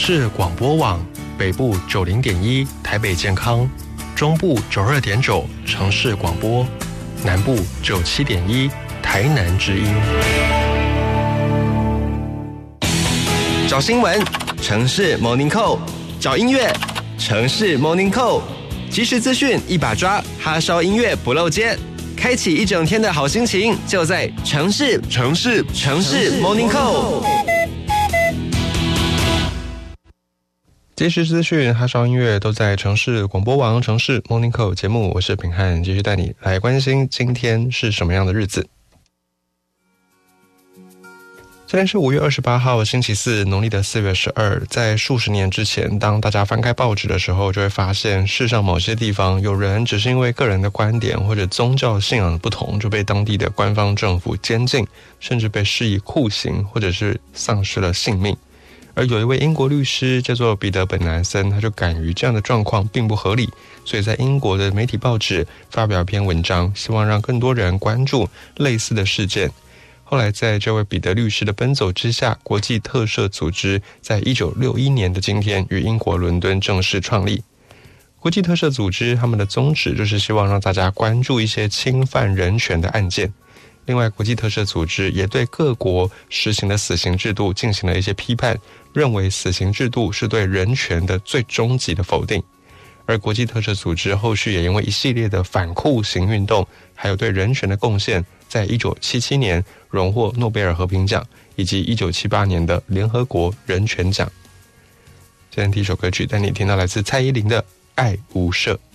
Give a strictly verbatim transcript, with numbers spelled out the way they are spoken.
市广播网，北部九零点一台北健康，中部九二点九城市广播，南部九七点一台南之音。 找新闻，城市 Morning Call； 找音乐，城市 Morning Call。即时资讯一把抓，哈烧音乐不漏接，开启一整天的好心情，就在城市城市城市 Morning Call。 即时资讯、哈烧音乐都在城市广播网、城市 Morning Call 节目，我是品汉，继续带你来关心今天是什么样的日子。今天是五月二十八号，星期四，农历的四月十二。在数十年之前，当大家翻开报纸的时候，就会发现世上某些地方有人只是因为个人的观点或者宗教信仰的不同，就被当地的官方政府监禁，甚至被施以酷刑，或者是丧失了性命。而有一位英国律师叫做彼得本南森，他就感于这样的状况并不合理，所以在英国的媒体报纸发表一篇文章，希望让更多人关注类似的事件。后来在这位彼得律师的奔走之下，国际特赦组织在一九六一年的今天于英国伦敦正式创立。国际特赦组织他们的宗旨就是希望让大家关注一些侵犯人权的案件。另外，国际特赦组织也对各国实行的死刑制度进行了一些批判，认为死刑制度是对人权的最终极的否定。而国际特赦组织后续也因为一系列的反酷刑运动，还有对人权的贡献，在一九七七年荣获诺贝尔和平奖，以及一九七八年的联合国人权奖。今天第一首歌曲带你听到来自蔡依林的《爱无赦》。